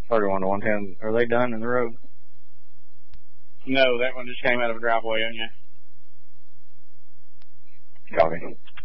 31 to 110. Are they done in the road? No, that one just came out of a driveway on you. Copy.